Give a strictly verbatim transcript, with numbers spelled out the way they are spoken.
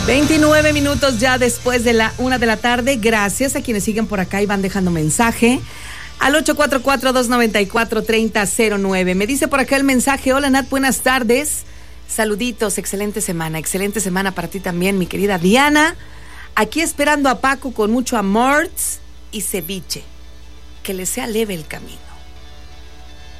veintinueve minutos ya después de la una de la tarde. Gracias a quienes siguen por acá y van dejando mensaje al ocho cuatro cuatro, dos nueve cuatro, tres cero cero nueve. Me dice por acá el mensaje: hola Nat, buenas tardes, saluditos, excelente semana, excelente semana para ti también, mi querida Diana. Aquí esperando a Paco con mucho amor y ceviche, que le sea leve el camino.